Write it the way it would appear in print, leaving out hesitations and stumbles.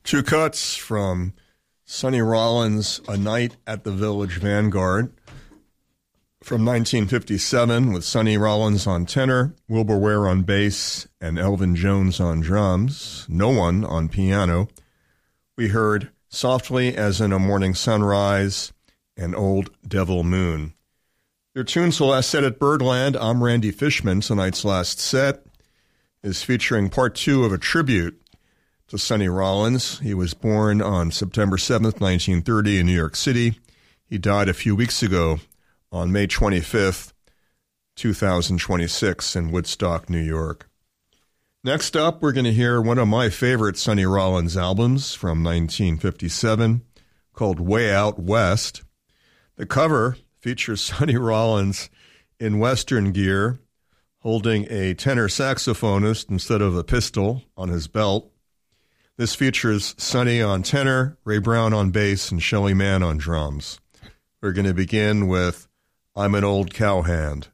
Two cuts from Sonny Rollins' A Night at the Village Vanguard from 1957 with Sonny Rollins on tenor, Wilbur Ware on bass, and Elvin Jones on drums, no one on piano. We heard Softly as in a Morning Sunrise and Old Devil Moon. Your tunes the last set at Birdland. I'm Randy Fishman. Tonight's last set is featuring part two of a tribute to Sonny Rollins. He was born on September 7th, 1930 in New York City. He died a few weeks ago on May 25th, 2026 in Woodstock, New York. Next up, we're going to hear one of my favorite Sonny Rollins albums from 1957 called Way Out West. The cover features Sonny Rollins in Western gear holding a tenor saxophonist instead of a pistol on his belt. This features Sonny on tenor, Ray Brown on bass, and Shelly Manne on drums. We're going to begin with I'm an Old Cowhand.